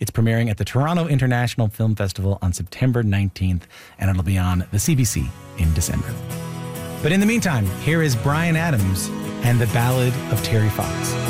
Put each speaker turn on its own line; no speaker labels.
It's premiering at the Toronto International Film Festival on September 19th, and it'll be on the CBC in December. But in the meantime, here is Bryan Adams and the Ballad of Terry Fox.